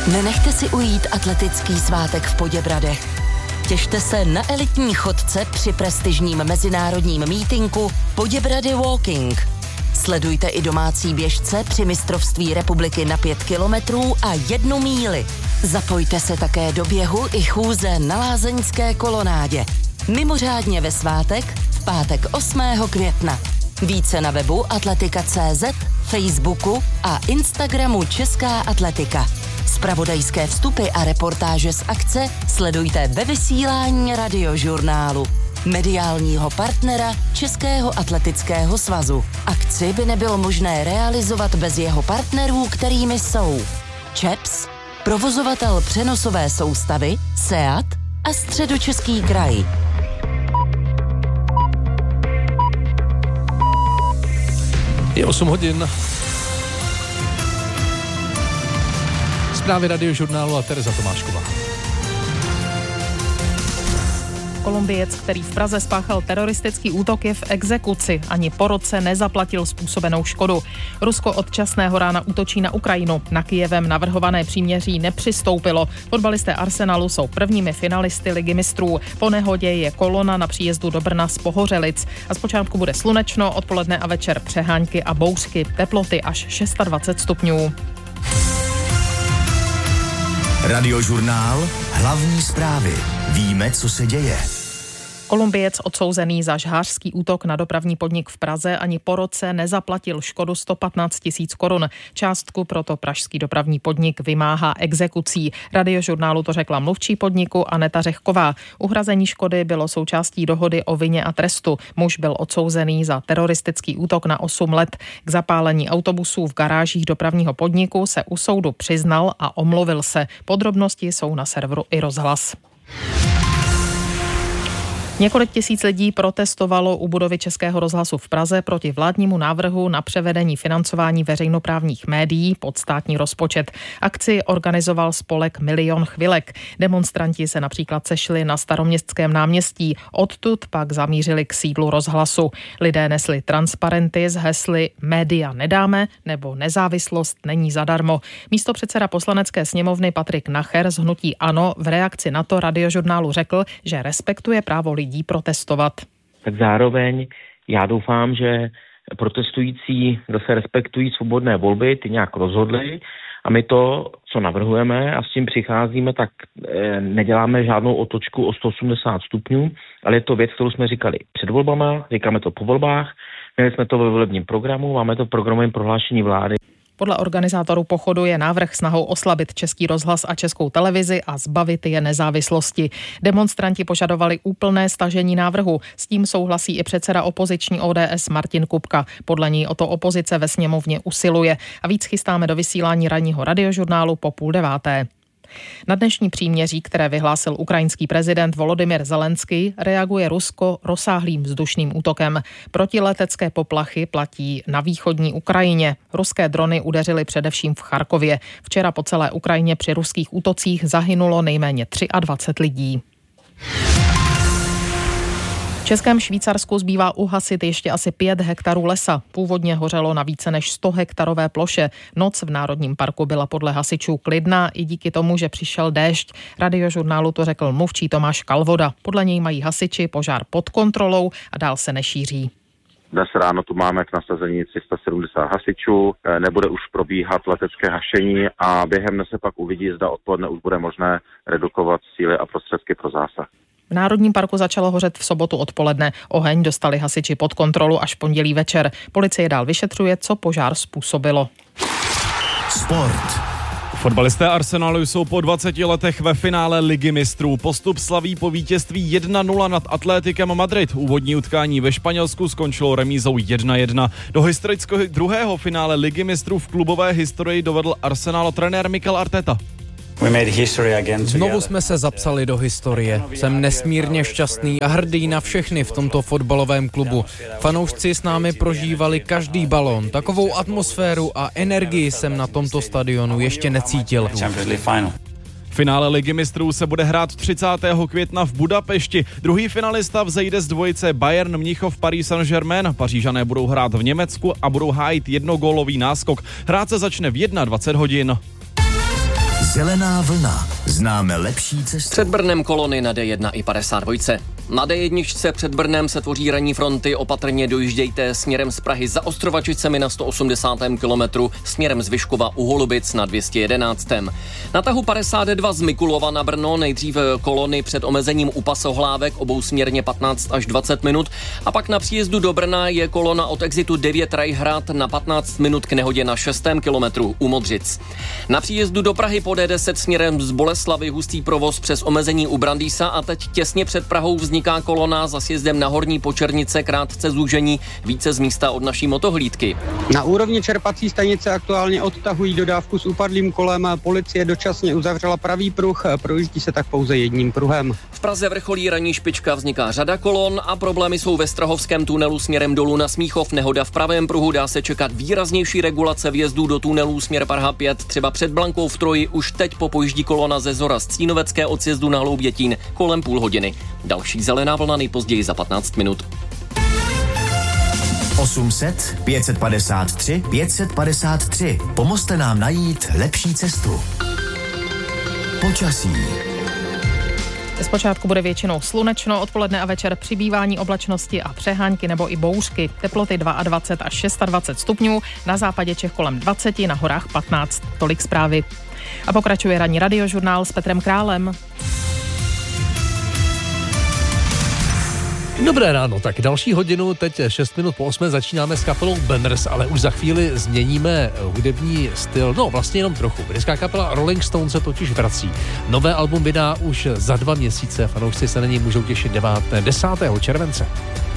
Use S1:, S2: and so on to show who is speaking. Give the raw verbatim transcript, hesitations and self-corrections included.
S1: Nenechte si ujít atletický svátek v Poděbradech. Těšte se na elitní chodce při prestižním mezinárodním mítinku Poděbrady Walking. Sledujte i domácí běžce při mistrovství republiky na pět kilometrů a jednu míli. Zapojte se také do běhu i chůze na lázeňské kolonádě. Mimořádně ve svátek v pátek osmého května. Více na webu atletika tečka cé zet, Facebooku a Instagramu Česká atletika. Zpravodajské vstupy a reportáže z akce sledujte ve vysílání Radiožurnálu, mediálního partnera Českého atletického svazu. Akci by nebylo možné realizovat bez jeho partnerů, kterými jsou ČEPS, provozovatel přenosové soustavy, SEAT a Středočeský kraj.
S2: Je osm hodin. Zprávy Radiožurnálu a Tereza Tomášková.
S3: Kolumbijec, který v Praze spáchal teroristický útok, je v exekuci. Ani po roce nezaplatil způsobenou škodu. Rusko od časného rána útočí na Ukrajinu. Na Kyjevem navrhované příměří nepřistoupilo. Fotbalisté Arsenalu jsou prvními finalisty Ligy mistrů. Po nehodě je kolona na příjezdu do Brna z Pohořelic. A zpočátku bude slunečno, odpoledne a večer přehánky a bouřky. Teploty až dvacet šest stupňů.
S4: Radiožurnál, hlavní zprávy. Víme, co se děje.
S3: Kolumbijec odsouzený za žhářský útok na dopravní podnik v Praze ani po roce nezaplatil škodu sto patnáct tisíc korun. Částku proto pražský dopravní podnik vymáhá exekucí. Radiožurnálu to řekla mluvčí podniku Aneta Řehková. Uhrazení škody bylo součástí dohody o vině a trestu. Muž byl odsouzený za teroristický útok na osm let. K zapálení autobusů v garážích dopravního podniku se u soudu přiznal a omluvil se. Podrobnosti jsou na serveru i Rozhlas. Několik tisíc lidí protestovalo u budovy Českého rozhlasu v Praze proti vládnímu návrhu na převedení financování veřejnoprávních médií pod státní rozpočet. Akci organizoval spolek Milion chvilek. Demonstranti se například sešli na Staroměstském náměstí, odtud pak zamířili k sídlu rozhlasu. Lidé nesli transparenty s hesly Média nedáme nebo Nezávislost není zadarmo. Místopředseda Poslanecké sněmovny Patrik Nacher z hnutí ANO v reakci na to Radiožurnálu řekl, že respektuje právo lidí protestovat.
S5: Tak zároveň já doufám, že protestující zase respektují svobodné volby, ty nějak rozhodli a my to, co navrhujeme a s tím přicházíme, tak e, neděláme žádnou otočku o sto osmdesát stupňů, ale je to věc, kterou jsme říkali před volbama, říkáme to po volbách, měli jsme to ve volebním programu, máme to v programovém prohlášení vlády.
S3: Podle organizátorů pochodu je návrh snahou oslabit Český rozhlas a Českou televizi a zbavit je nezávislosti. Demonstranti požadovali úplné stažení návrhu. S tím souhlasí i předseda opoziční O D S Martin Kupka. Podle ní o to opozice ve sněmovně usiluje. A víc chystáme do vysílání ranního Radiožurnálu po půl deváté. Na dnešní příměří, které vyhlásil ukrajinský prezident Volodymyr Zelenský, reaguje Rusko rozsáhlým vzdušným útokem. Protiletecké poplachy platí na východní Ukrajině. Ruské drony udeřily především v Charkově. Včera po celé Ukrajině při ruských útocích zahynulo nejméně dvacet tři lidí. V Českém Švýcarsku zbývá uhasit ještě asi pět hektarů lesa. Původně hořelo na více než sto hektarové ploše. Noc v Národním parku byla podle hasičů klidná i díky tomu, že přišel déšť. Radiožurnálu to řekl mluvčí Tomáš Kalvoda. Podle něj mají hasiči požár pod kontrolou a dál se nešíří.
S6: Dnes ráno tu máme k nasazení tři sta sedmdesát hasičů, nebude už probíhat letecké hašení a během dne se pak uvidí, zda odpoledne už bude možné redukovat síly a prostředky pro zásah.
S3: V Národním parku začalo hořet v sobotu odpoledne. Oheň dostali hasiči pod kontrolu až v pondělí večer. Policie dál vyšetřuje, co požár způsobilo.
S4: Sport.
S7: Fotbalisté Arsenalu jsou po dvaceti letech ve finále Ligy mistrů. Postup slaví po vítězství jedna nula nad Atléticem Madrid. Úvodní utkání ve Španělsku skončilo remízou jedna jedna. Do historického druhého finále Ligy mistrů v klubové historii dovedl Arsenal trenér Mikel Arteta.
S8: Znovu jsme se zapsali do historie. Jsem nesmírně šťastný a hrdý na všechny v tomto fotbalovém klubu. Fanoušci s námi prožívali každý balón. Takovou atmosféru a energii jsem na tomto stadionu ještě necítil.
S7: Finále Ligy mistrů se bude hrát třicátého května v Budapešti. Druhý finalista vzejde z dvojice Bayern Mnichov Paris Saint-Germain. Pařížané budou hrát v Německu a budou hájit jednogólový náskok. Hrát se začne v dvacet jedna hodin.
S4: Zelená vlna. Známe lepší cestu.
S9: Před Brnem kolony na D jedna i padesát dva. Na D jedna před Brnem se tvoří ranní fronty, opatrně dojíždějte směrem z Prahy za Ostrovačicemi na sto osmdesátém kilometru, směrem z Vyškova u Holubic na dvě stě jedenáctém. Na tahu padesát dva z Mikulova na Brno nejdřív kolony před omezením u Pasohlávek, obou směrně patnáct až dvacet minut, a pak na příjezdu do Brna je kolona od exitu devět Rajhrad na patnáct minut k nehodě na šestém kilometru u Modřic. Na příjezdu do Prahy po D deset směrem z Boleslavy hustý provoz přes omezení u Brandýsa a teď těsně před Prahou vzniká kolona za sjezdem na Horní Počernice, krátce zúžení, více z místa od naší motohlídky.
S10: Na úrovni čerpací stanice aktuálně odtahují dodávku s upadlým kolem, policie dočasně uzavřela pravý pruh, projíždí se tak pouze jedním pruhem.
S9: V Praze vrcholí ranní špička, vzniká řada kolon a problémy jsou ve Strahovském tunelu směrem dolů na Smíchov, nehoda v pravém pruhu, dá se čekat výraznější regulace vjezdů do tunelů směr Praha pět, třeba před Blankou v Troji už teď popojíždí kolona ze Zora z Cínovecké od sjezdu na Hloubětín kolem půl hodiny. Další zelená vlna nejpozději za patnáct minut.
S4: osm set, pět set padesát tři, pět set padesát tři. Pomozte nám najít lepší cestu. Počasí.
S3: Zpočátku bude většinou slunečno, odpoledne a večer přibývání oblačnosti a přehánky nebo i bouřky. Teploty dvacet dva až dvacet šest stupňů, na západě Čech kolem dvacet, na horách patnáct. Tolik zprávy. A pokračuje ranní radiožurnál s Petrem Králem.
S2: Dobré ráno, tak další hodinu, teď šest minut po osmé začínáme s kapelou Banners, ale už za chvíli změníme hudební styl, no vlastně jenom trochu. Britská kapela Rolling Stones se totiž vrací. Nové album vydá už za dva měsíce, fanoušci se na něj můžou těšit desátého července.